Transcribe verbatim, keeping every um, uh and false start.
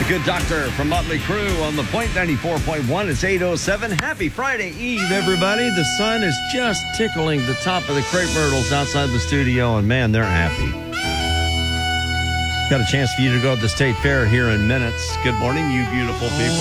Good Doctor from Motley Crue on the Point ninety-four point one. It's eight oh seven. Happy Friday Eve, everybody. The sun is just tickling the top of the crepe myrtles outside the studio, and man, they're happy. Got a chance for you to go to the State Fair here in minutes. Good morning, you beautiful people.